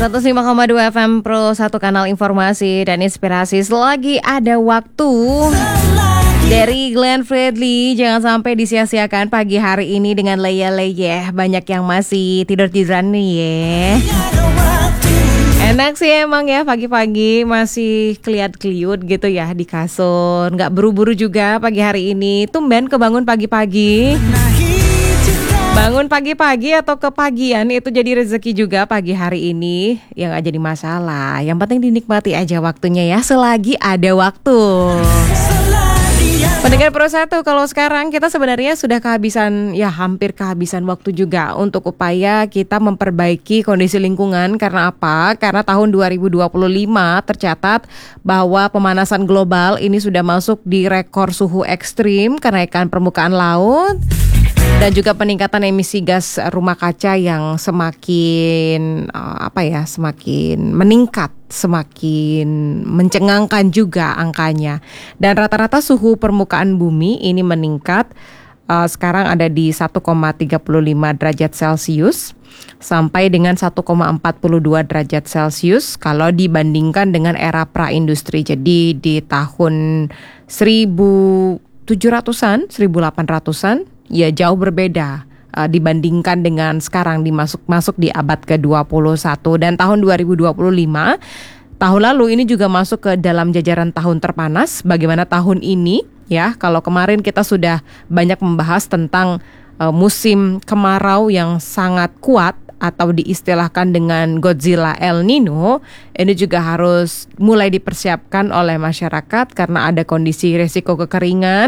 105,2 FM Pro, satu kanal informasi dan inspirasi. Selagi ada waktu dari Glenn Fredly, jangan sampai disia-siakan pagi hari ini dengan leyeh-leyeh. Banyak yang masih tidur-tiduran nih ya. Enak sih emang ya, pagi-pagi masih keliat-keliut gitu ya di kasur. Nggak buru-buru juga pagi hari ini. Tumben kebangun pagi-pagi. Bangun pagi-pagi atau kepagian itu jadi rezeki juga pagi hari ini. Ya nggak jadi masalah. Yang penting dinikmati aja waktunya ya, selagi ada waktu. Pendengar Pro 1, kalau sekarang kita sebenarnya sudah kehabisan, ya hampir kehabisan waktu juga untuk upaya kita memperbaiki kondisi lingkungan. Karena apa? Karena tahun 2025 tercatat bahwa pemanasan global ini sudah masuk di rekor suhu ekstrim, kenaikan permukaan laut, dan juga peningkatan emisi gas rumah kaca yang semakin semakin meningkat, semakin mencengangkan juga angkanya. Dan rata-rata suhu permukaan bumi ini meningkat, sekarang ada di 1,35 derajat Celcius sampai dengan 1,42 derajat Celcius kalau dibandingkan dengan era pra-industri. Jadi di tahun 1700-an, 1800-an ya jauh berbeda dibandingkan dengan sekarang masuk di abad ke-21. Dan tahun 2025, tahun lalu ini juga masuk ke dalam jajaran tahun terpanas. Bagaimana tahun ini ya, kalau kemarin kita sudah banyak membahas tentang musim kemarau yang sangat kuat atau diistilahkan dengan Godzilla El Nino, ini juga harus mulai dipersiapkan oleh masyarakat karena ada kondisi resiko kekeringan.